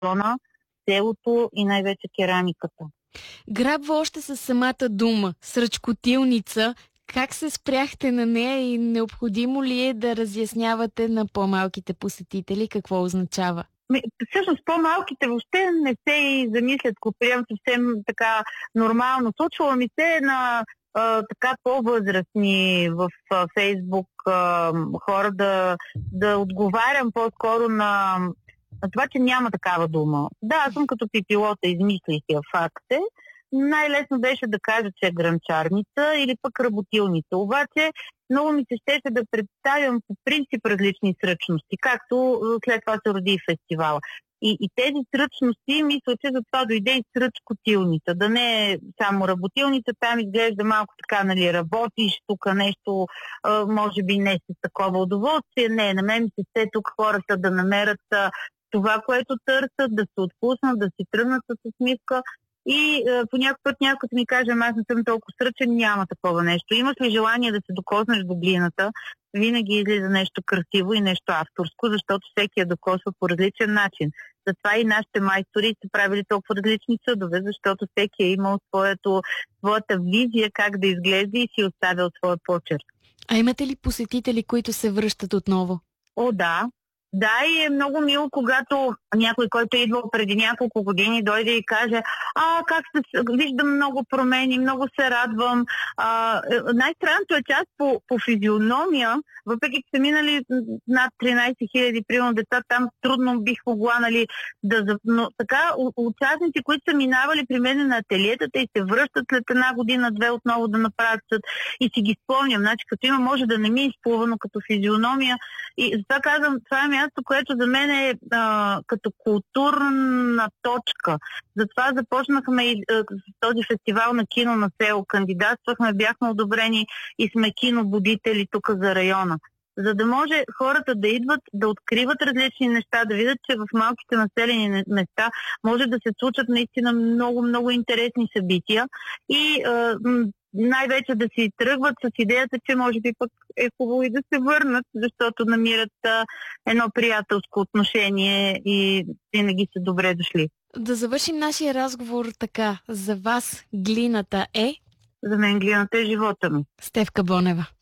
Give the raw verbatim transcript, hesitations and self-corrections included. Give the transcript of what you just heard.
традиционна, селото и най-вече керамиката. Грабва още с самата дума, сръчкотилница. Как се спряхте на нея и необходимо ли е да разяснявате на по-малките посетители какво означава? Всъщност по-малките въобще не се и замислят, го приемам съвсем така нормално. Случвало ми се на а, така по-възрастни в а, Фейсбук а, хора да, да отговарям по-скоро на, на това, че няма такава дума. Да, аз съм като пипилота, измислих я, факт е. Най-лесно беше да кажа, че е гранчарница или пък работилница. Обаче много ми се щеше да представям по принцип различни сръчности, както след това се роди и фестивала. И, и тези сръчности, мисля, че за това дойде и сръчкотилница. Да не е само работилница, там изглежда малко така, нали, работиш, тук нещо, а, може би не с такова удоволствие. Не, на мен ми се ще тук хората да намерят а, това, което търсят, да се отпуснат, да си тръгнат с усмивка. И е, по някакъв път някой ми каже, аз не съм толкова сръчен, няма такова нещо. Имаш ли желание да се докоснеш до глината, винаги излиза нещо красиво и нещо авторско, защото всеки я докосва по различен начин. Затова и нашите майстори са правили толкова различни съдове, защото всеки е имал своето, своята визия как да изглежда и си оставил своя почерк. А имате ли посетители, които се връщат отново? О, да. Да, и е много мило, когато някой, който е идвал преди няколко години, дойде и каже: а, как се виждам много промени, много се радвам. А, най-странното е, че аз по, по физиономия, въпреки че са минали над тринайсет хиляди примерно деца, там трудно бих могла, нали, да... Но така, участници, които са минавали при мен на ателиетата и се връщат след една година, две отново да направят съд и си ги спомням. Значи, като има, може да не ми е изплувано като физиономия. И затова казвам, това е място, което за мен е а, като културна точка. Затова започнахме и а, с този фестивал на кино на село. Кандидатствахме, бяхме одобрени и сме кинобудители тук за района. За да може хората да идват, да откриват различни неща, да видят, че в малките населени места може да се случат наистина много, много интересни събития и а, най-вече да си тръгват с идеята, че може би пък е хубаво и да се върнат, защото намират а, едно приятелско отношение и винаги са добре дошли. Да завършим нашия разговор така. За вас глината е? За мен глината е живота ми. Стефка Бонева.